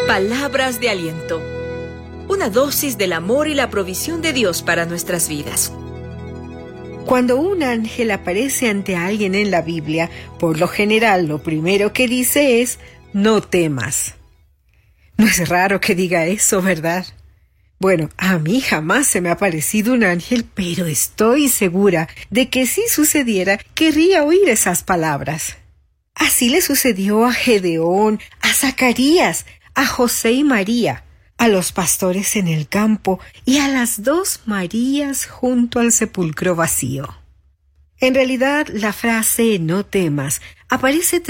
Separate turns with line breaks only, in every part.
Palabras de aliento. Una dosis del amor y la provisión de Dios para nuestras vidas.
Cuando un ángel aparece ante alguien en la Biblia, por lo general lo primero que dice es, no temas. No es raro que diga eso, ¿verdad? Bueno, a mí jamás se me ha parecido un ángel, pero estoy segura de que si sucediera, querría oír esas palabras. Así le sucedió a Gedeón, a Zacarías, a José y María, a los pastores en el campo y a las 2 Marías junto al sepulcro vacío. En realidad, la frase «no temas» aparece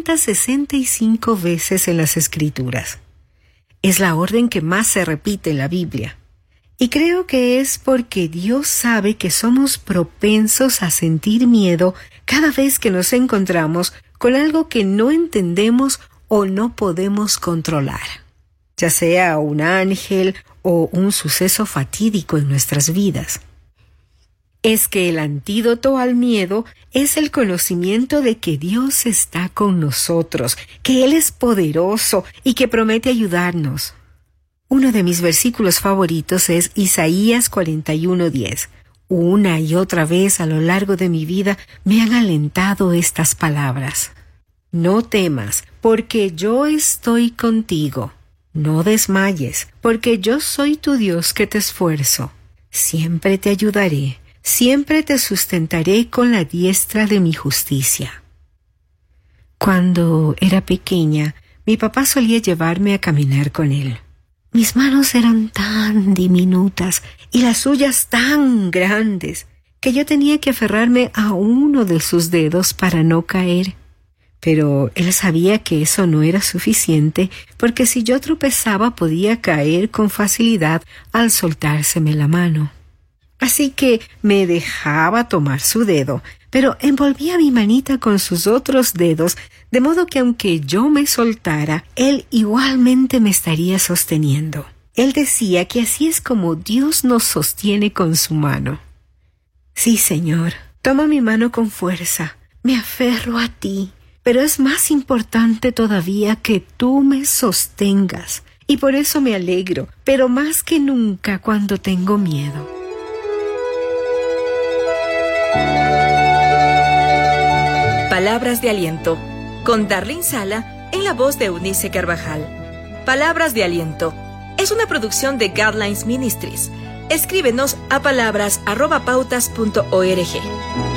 365 veces en las Escrituras. Es la orden que más se repite en la Biblia. Y creo que es porque Dios sabe que somos propensos a sentir miedo cada vez que nos encontramos con algo que no entendemos o no podemos controlar, ya sea un ángel o un suceso fatídico en nuestras vidas. Es que el antídoto al miedo es el conocimiento de que Dios está con nosotros, que Él es poderoso y que promete ayudarnos. Uno de mis versículos favoritos es Isaías 41:10. Una y otra vez a lo largo de mi vida me han alentado estas palabras. No temas, porque yo estoy contigo. No desmayes, porque yo soy tu Dios que te esfuerzo. Siempre te ayudaré, siempre te sustentaré con la diestra de mi justicia. Cuando era pequeña, mi papá solía llevarme a caminar con él. Mis manos eran tan diminutas y las suyas tan grandes que yo tenía que aferrarme a uno de sus dedos para no caer. Pero él sabía que eso no era suficiente porque si yo tropezaba podía caer con facilidad al soltárseme la mano. Así que me dejaba tomar su dedo, pero envolvía mi manita con sus otros dedos, de modo que aunque yo me soltara, él igualmente me estaría sosteniendo. Él decía que así es como Dios nos sostiene con su mano. Sí, Señor, toma mi mano con fuerza, me aferro a ti, pero es más importante todavía que tú me sostengas, y por eso me alegro, pero más que nunca cuando tengo miedo.
Palabras de aliento, con Darlene Sala en la voz de Eunice Carvajal. Palabras de aliento es una producción de Guidelines Ministries. Escríbenos a palabras@pautas.org.